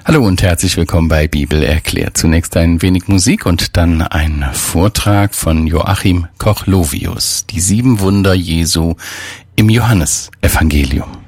Hallo und herzlich willkommen bei Bibel erklärt. Zunächst ein wenig Musik und dann ein Vortrag von Joachim Koch-Lovius. Die 7 Wunder Jesu im Johannesevangelium.